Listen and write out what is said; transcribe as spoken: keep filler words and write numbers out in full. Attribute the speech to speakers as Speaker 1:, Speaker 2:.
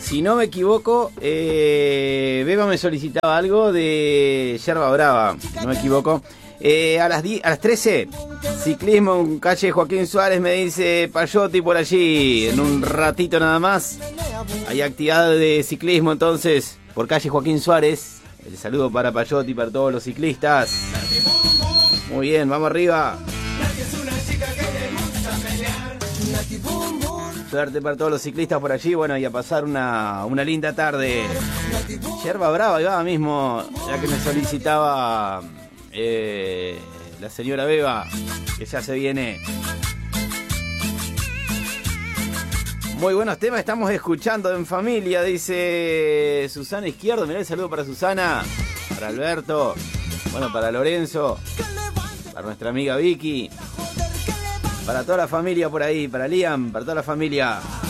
Speaker 1: Si no me equivoco, eh, Beba me solicitaba algo de Yerba Brava, no me equivoco. Eh, a las diez, a las trece, ciclismo en calle Joaquín Suárez, me dice Payotti por allí. En un ratito nada más hay actividad de ciclismo entonces por calle Joaquín Suárez. El saludo para Payotti, para todos los ciclistas. Muy bien, vamos arriba. Suerte para todos los ciclistas por allí, bueno, y a pasar una, una linda tarde. Yerba Brava, ahí va mismo, ya que me solicitaba eh, la señora Beba, que ya se viene. Muy buenos temas estamos escuchando en familia, dice Susana Izquierdo. Mirá el saludo para Susana, para Alberto, bueno, para Lorenzo, para nuestra amiga Vicky. Para toda la familia por ahí, para Liam, para toda la familia.